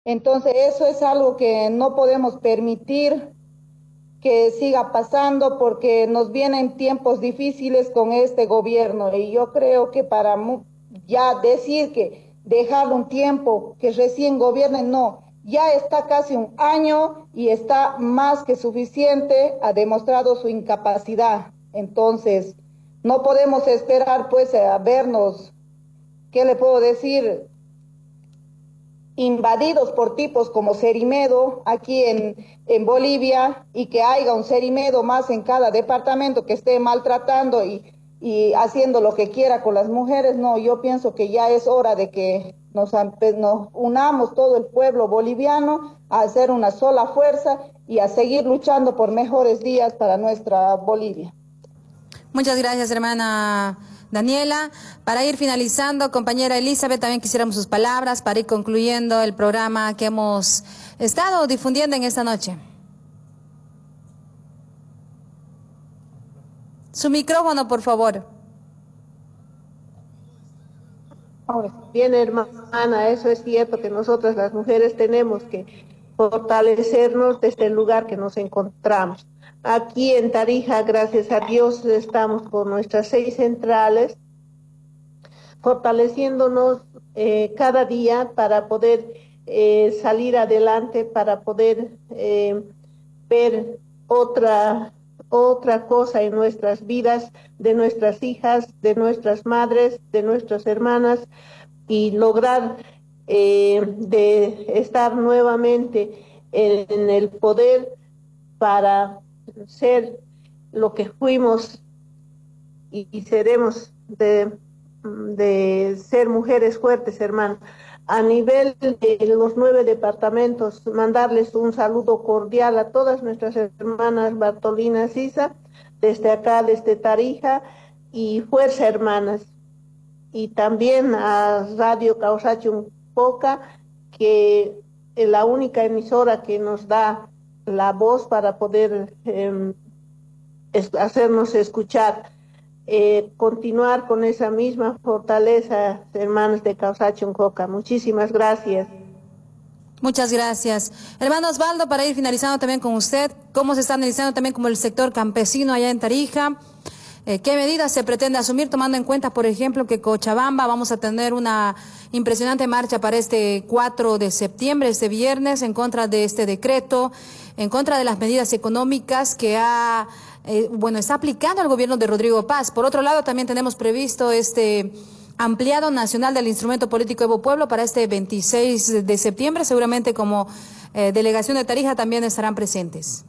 Entonces, eso es algo que no podemos permitir que siga pasando porque nos vienen tiempos difíciles con este gobierno y yo creo que ya decir que dejar un tiempo que recién gobiernen, no, ya está casi un año y está más que suficiente, ha demostrado su incapacidad. Entonces, no podemos esperar pues a vernos, ¿qué le puedo decir? Invadidos por tipos como Cerimedo aquí en Bolivia y que haya un Cerimedo más en cada departamento que esté maltratando y haciendo lo que quiera con las mujeres. No, yo pienso que ya es hora de que nos unamos todo el pueblo boliviano a hacer una sola fuerza y a seguir luchando por mejores días para nuestra Bolivia. Muchas gracias, hermana Daniela. Para ir finalizando, compañera Elizabeth, también quisiéramos sus palabras para ir concluyendo el programa que hemos estado difundiendo en esta noche. Su micrófono, por favor. Bien, hermana, eso es cierto que nosotras las mujeres tenemos que fortalecernos desde el lugar que nos encontramos. Aquí en Tarija, gracias a Dios, estamos con nuestras 6 centrales, fortaleciéndonos cada día para poder salir adelante, para poder ver otra cosa en nuestras vidas, de nuestras hijas, de nuestras madres, de nuestras hermanas, y lograr de estar nuevamente en el poder para ser lo que fuimos y seremos de ser mujeres fuertes, hermano. A nivel de los 9 departamentos, mandarles un saludo cordial a todas nuestras hermanas Bartolina Sisa, desde acá, desde Tarija, y fuerza, hermanas. Y también a Radio Causacho Poca, que es la única emisora que nos da la voz para poder hacernos escuchar. Continuar con esa misma fortaleza, hermanos de Causacho Coca. Muchísimas gracias. Muchas gracias. Hermano Osvaldo, para ir finalizando también con usted, ¿cómo se está analizando también como el sector campesino allá en Tarija? ¿Qué medidas se pretende asumir tomando en cuenta, por ejemplo, que Cochabamba vamos a tener una impresionante marcha para este 4 de septiembre, este viernes, en contra de este decreto, en contra de las medidas económicas que está aplicando el gobierno de Rodrigo Paz? Por otro lado, también tenemos previsto este ampliado nacional del instrumento político Evo Pueblo para este 26 de septiembre, seguramente como delegación de Tarija también estarán presentes.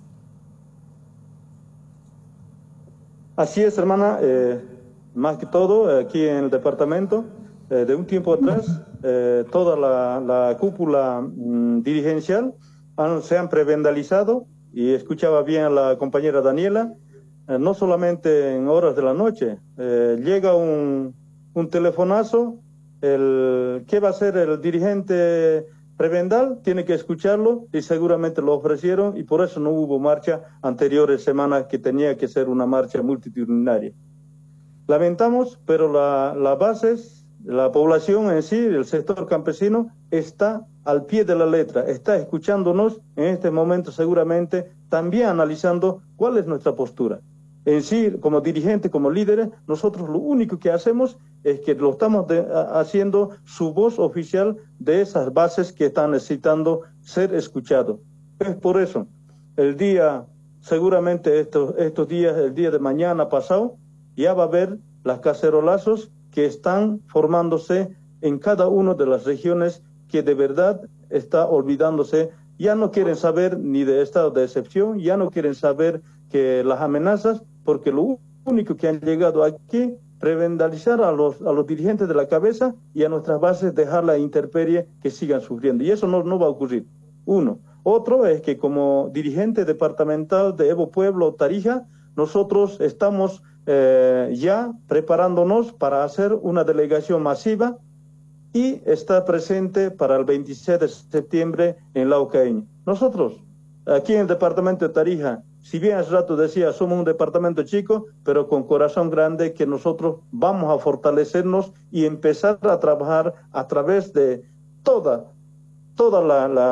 Así es, hermana, más que todo aquí en el departamento, de un tiempo atrás, toda la cúpula dirigencial se han prevendalizado, y escuchaba bien a la compañera Daniela, no solamente en horas de la noche, llega un telefonazo, ¿qué va a hacer el dirigente prebendal? Tiene que escucharlo, y seguramente lo ofrecieron, y por eso no hubo marcha anteriores semanas, que tenía que ser una marcha multitudinaria. Lamentamos, pero la base, la población en sí, el sector campesino, está al pie de la letra, está escuchándonos en este momento, seguramente también analizando cuál es nuestra postura. En sí, como dirigentes, como líderes, nosotros lo único que hacemos es que lo estamos haciendo su voz oficial de esas bases que están necesitando ser escuchados. Es por eso, seguramente estos días, el día de mañana pasado, ya va a haber las cacerolazos que están formándose en cada una de las regiones que de verdad está olvidándose. Ya no quieren saber ni de estado de excepción, ya no quieren saber que las amenazas, porque lo único que han llegado aquí, prevendalizar a los dirigentes de la cabeza, y a nuestras bases dejar la intemperie que sigan sufriendo. Y eso no va a ocurrir. Uno. Otro es que como dirigente departamental de Evo Pueblo Tarija, nosotros estamos ya preparándonos para hacer una delegación masiva y estar presente para el 26 de septiembre en Laucaeña. Nosotros, aquí en el departamento de Tarija, si bien hace rato decía, somos un departamento chico, pero con corazón grande, que nosotros vamos a fortalecernos y empezar a trabajar a través de toda toda la